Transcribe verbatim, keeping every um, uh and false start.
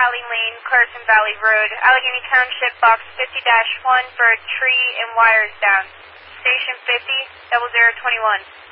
Valley Lane, Carson Valley Road, Allegheny Township, box fifty dash one for a tree and wires down. Station fifty, double zero twenty-one.